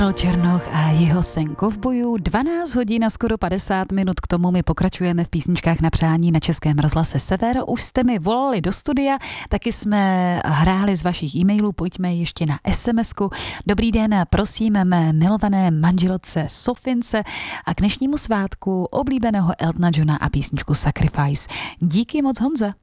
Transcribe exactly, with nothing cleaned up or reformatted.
Černoch a jeho sen kovbojů, dvanáct hodin a skoro padesát minut k tomu my pokračujeme v písničkách na přání na Českém rozhlase Sever. Už jste mi volali do studia, taky jsme hráli z vašich e-mailů, pojďme ještě na es em esku. Dobrý den, prosím mé milované manželce Sofince a k dnešnímu svátku oblíbeného Eltona Johna a písničku Sacrifice. Díky moc, Honza.